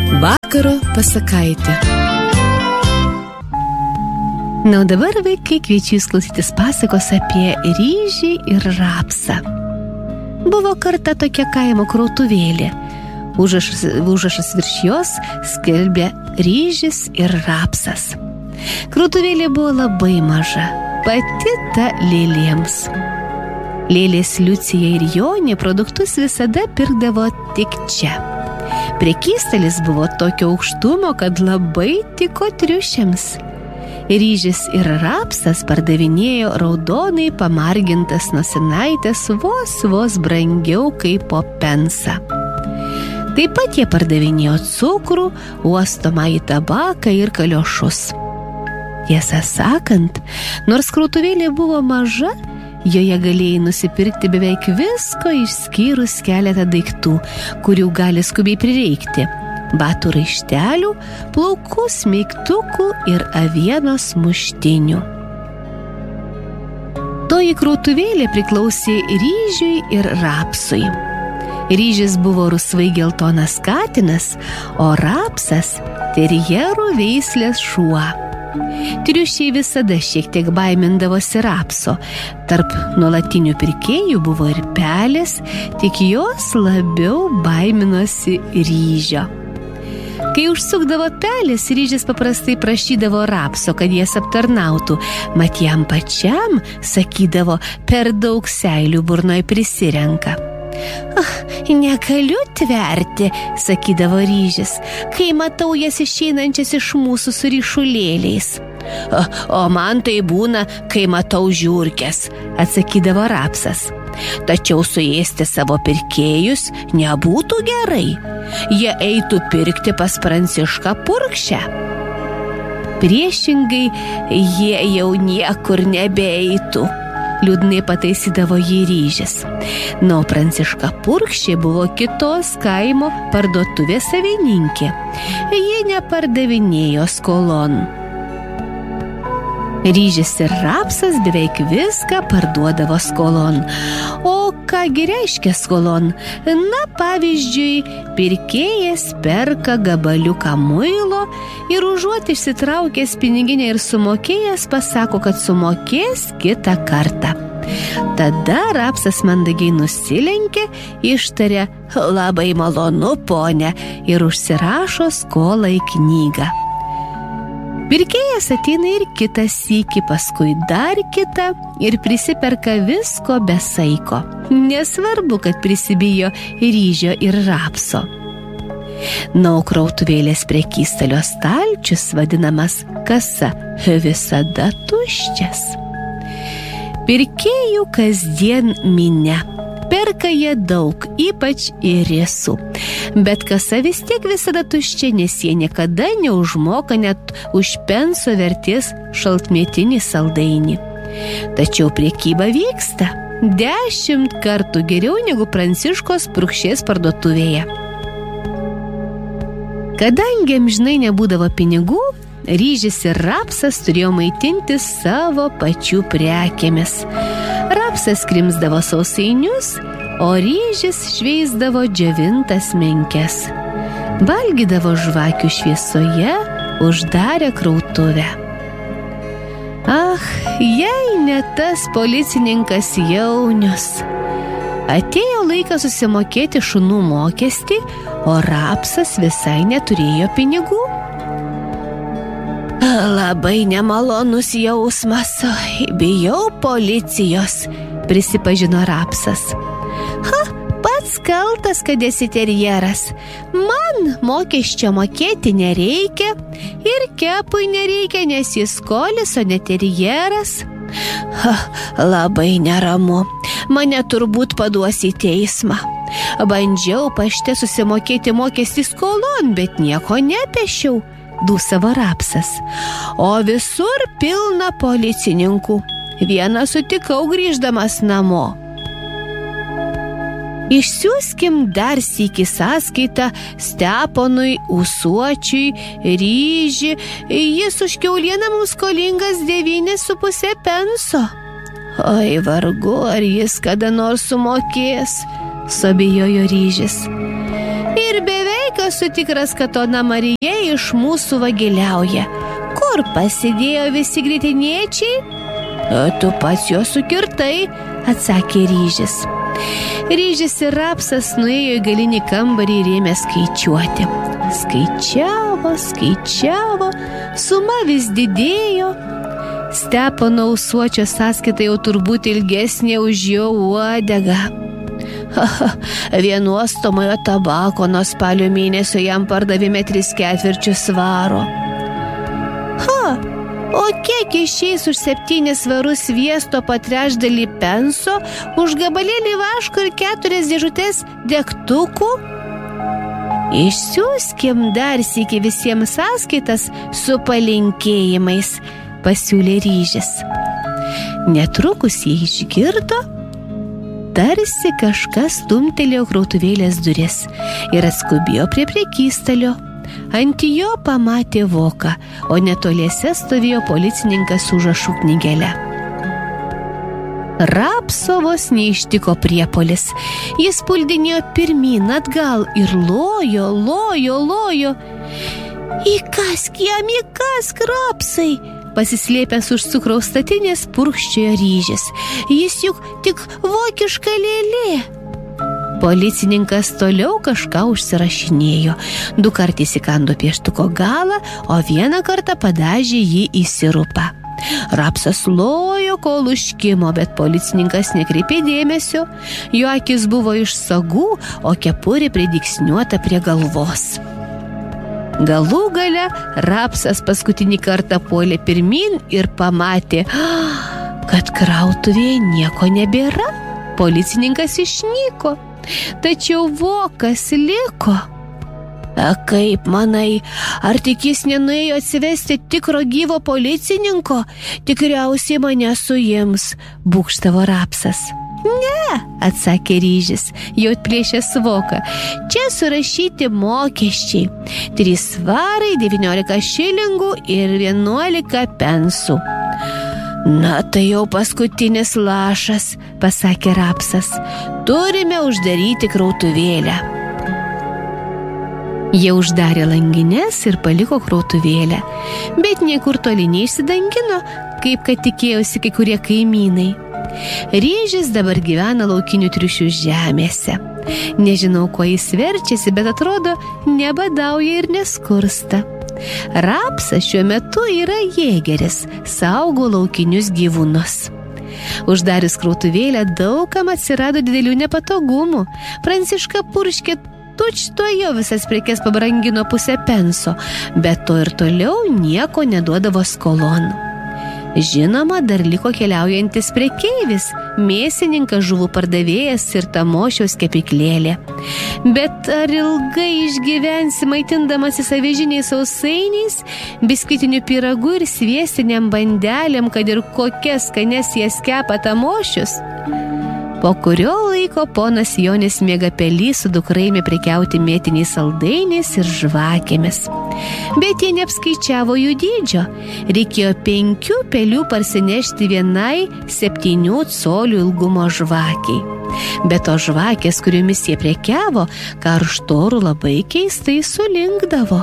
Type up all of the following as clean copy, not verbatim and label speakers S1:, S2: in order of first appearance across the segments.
S1: Vakaro pasakaitė. Na, o dabar, vaikai, kviečiu jūs klausytis pasakos apie ryžį ir rapsą. Buvo kartą tokia kaimo krautuvėlė. Užrašas virš jos skelbė ryžis ir rapsas. Krautuvėlė buvo labai maža, pati ta lėlėms. Lėlės Liucija ir Jonė produktus visada pirkdavo tik čia. Prekystalis buvo tokio aukštumo, kad labai tiko triušiams. Ryžis ir rapsas pardavinėjo raudonai pamargintas nosinaitės vos brangiau kaip po pensą. Taip pat jie pardavinėjo cukrų, uostomąjį tabaką ir kaliošus. Tiesą sakant, nors krautuvėlė buvo maža, joje galėjai nusipirkti beveik visko išskyrus keletą daiktų, kurių gali skubiai prireikti: batų raištelių, plaukų smeigtukų ir avienos muštinių. Toji krautuvėlė priklausė ryžiui ir rapsui. Ryžis buvo rusvai geltonas katinas, o rapsas terjerų veislės šuo. Triušiai visada šiek tiek baimindavosi rapso. Tarp nuolatinių pirkėjų buvo ir pelės, tik jos labiau baiminosi ryžio. Kai užsukdavo pelės, ryžis paprastai prašydavo rapso, kad jas aptarnautų, mat jam pačiam, sakydavo, per daug seilių burnoj prisirenka. Negaliu tverti, sakydavo ryžis, kai matau jas išeinančias iš mūsų su ryšulėliais. O man tai būna, kai matau žiurkes, atsakydavo rapsas. Tačiau suėsti savo pirkėjus nebūtų gerai. Jie eitų pirkti pas Prancišką Purkšę. Priešingai, jie jau niekur nebeeitų, liūdnai pataisydavo jį ryžis. Na, o Pranciška Purkšė buvo kitos kaimo parduotuvės savininkė. Ji nepardavinėjo skolon. Ryžis ir rapsas beveik viską parduodavo skolon. O kągi reiškia skolon? Na, pavyzdžiui, pirkėjas perka gabaliuką muilo ir užuot išsitraukęs piniginę ir sumokėjęs, pasako, kad sumokės kitą kartą. Tada rapsas mandagiai nusilenkė, ištarė "Labai malonu, ponia" ir užsirašo skolą į knygą. Pirkėjas ateina ir kitą sykį, paskui dar kitą ir prisiperka visko be saiko. Nesvarbu, kad prisibijo ryžio ir rapso. Na, o krautuvėlės prekystalio stalčius, vadinamas kasa, visada tuščias. Pirkėjų kasdien minia. Perka jie daug, ypač ėriesų. Bet kasa vis tiek visada tuščia, nes jie niekada neužmoka net už penso vertės šaltmėtinį saldainį. Tačiau prekyba vyksta 10 kartų geriau negu Pranciškos Purkšės parduotuvėje. Kadangi amžinai nebūdavo pinigų, ryžis ir rapsas turėjo maitintis savo pačių prekėmis. Rapsas krimsdavo sausainius, o ryžis šveisdavo džiovintas menkes. Valgydavo žvakių šviesoje, uždarę krautuvę. Jei ne tas policininkas Jaunius. Atėjo laikas susimokėti šunų mokestį, o rapsas visai neturėjo pinigų. Labai nemalonus jausmas, bijau policijos, prisipažino rapsas. Pats kaltas, kad esi terjeras. Man mokesčio mokėti nereikia ir kepui nereikia, nes jis skolis, o ne terjeras. Labai neramu. Mane turbūt paduos į teismą. Bandžiau pašte susimokėti mokestį skolon, bet nieko nepešiau, dūsavo rapsas. O visur pilna policininkų. Vieną sutikau grįždamas namo. Išsiųskim dar sykį sąskaitą Steponui Ūsuočiui Ryžį. Jis už kiaulieną mums skolingas 9,5 penso. Oi, vargu, ar jis kada nors sumokės, suabejojo Ryžis. Ir beveik esu tikras, kad ona Marija iš mūsų vagiliauja. Kur pasidėjo visi grietinėčiai? Tu pats juos sukirtai, atsakė Ryžis. Ryžis ir Rapsas nuėjo į galinį kambarį ir ėmė skaičiuoti. Skaičiavo, suma vis didėjo. Stepono Ausuočio sąskaita jau turbūt ilgesnė už jo uodegą. Vienuostomojo tabako nuo spalio mėnesio jam pardavėme 3/4 svaro. O kiek išeis už 7 svarus sviesto po trečdalį penso, už gabalėlį vaško ir 4 dėžutes degtukų? Išsiųskim dar sykį visiems sąskaitas su palinkėjimais, pasiūlė Ryžis. Netrukus jie išgirdo, tarsi kažkas stumtelėjo krautuvėlės duris ir atskubėjo prie prekystalio. Ant jo pamatė voką, o netoliese stovėjo policininkas su užrašų knygele. Rapsovos neištiko priepuolis. Jis puldinėjo pirmyn atgal ir lojo. Įkask, Rapsai! Pasislėpęs už cukraus statinės purkščiojo Ryžis. Jis juk tik vokiška lėlė. Policininkas toliau kažką užsirašinėjo. 2 kartus įsikando pieštuko galą, o 1 kartą padažė jį į sirupą. Rapsas lojo, kol užkimo, bet policininkas nekreipė dėmesio. Jo akis buvo iš sagų, o kepurė pridygsniuota prie galvos. Galų gale Rapsas paskutinį kartą puolė pirmyn ir pamatė, kad krautuvėje nieko nebėra. Policininkas išnyko, tačiau vokas liko. Kaip manai, ar tik jis nenuėjo atsivesti tikro gyvo policininko? Tikriausiai mane suims, būgštavo Rapsas. Ne, atsakė Ryžis, jau atplėšęs voką. Čia surašyti mokesčiai. 3 svarai, 19 šilingų ir 11 pensų. Na, tai jau paskutinis lašas, pasakė Rapsas. Turime uždaryti krautuvėlę. Jie uždarė langines ir paliko krautuvėlę, bet niekur toli neišsidangino, kaip kad tikėjosi kai kurie kaimynai. Ryžis dabar gyvena laukinių triušių žemėse. Nežinau, kuo jis verčiasi, bet atrodo, nebadauja ir neskursta. Rapsas šiuo metu yra jėgeris, saugo laukinius gyvūnus. Uždarius krautuvėlę daugam atsirado didelių nepatogumų. Pranciška purškė tučtuojo visas prekes pabrangino 0,5 penso, bet to ir toliau nieko neduodavo skolon. Žinoma, dar liko keliaujantis prekeivis, mėsininkas, žuvų pardavėjas ir Tamošiaus kepyklėlė. Bet ar ilgai išgyvensi maitindamasis avižiniais sausainiais, biskvitiniu pyragu ir sviestiniam bandelėm, kad ir kokias skanias jas kepa Tamošius? Po kurio laiko ponas Jonis Miegapelys su dukra ėmė prekiauti mėtiniais saldainiais ir žvakėmis. Bet jie neapskaičiavo jų dydžio. Reikėjo 5 pelių parsinešti vienai 7 colių ilgumo žvakiai. Bet to žvakės, kuriomis jie prekiavo, karštorų labai keistai sulinkdavo.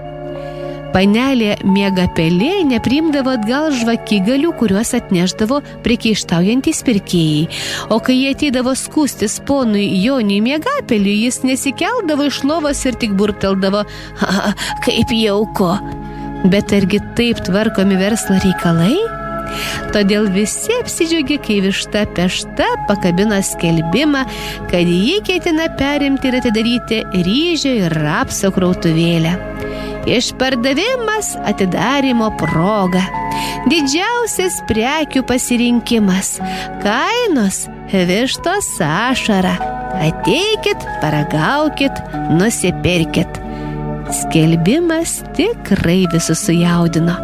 S1: Panelė Miegapelė nepriimdavo atgal žvakigalių, kuriuos atneždavo priekaištaujantys pirkėjai. O kai jie ateidavo skųstis ponui Joniui Miegapeliui, jis nesikeldavo iš lovos ir tik burpteldavo, kaip jauku. Bet argi taip tvarkomi verslo reikalai? Todėl visi apsidžiaugė, kai Višta Pešta pakabino skelbimą, kad ji ketina perimti ir atidaryti Ryžio ir Rapso krautuvėlę. Išpardavimas atidarymo proga. Didžiausias prekių pasirinkimas. Kainos vištos ašara. Ateikit, paragaukit, nusipirkit. Skelbimas tikrai visus sujaudino.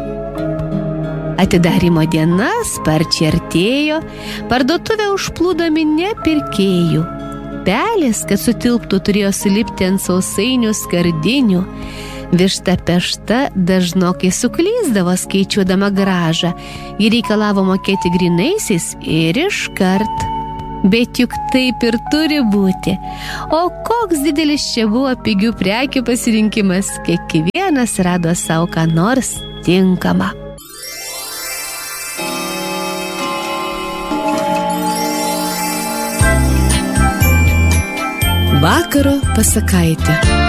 S1: Atidarymo diena sparčiai artėjo, parduotuvę užplūdo minia pirkėjų. Pelės, kad sutilptų, turėjo sulipti ant sausainių skardinių. Višta Pešta dažnokai suklysdavo skaičiuodama grąžą. Ji reikalavo mokėti grynaisiais ir iškart. Bet juk taip ir turi būti. O koks didelis čia buvo pigių prekių pasirinkimas, kiekvienas rado savo ką nors tinkamą. Vakaro pasakaitė.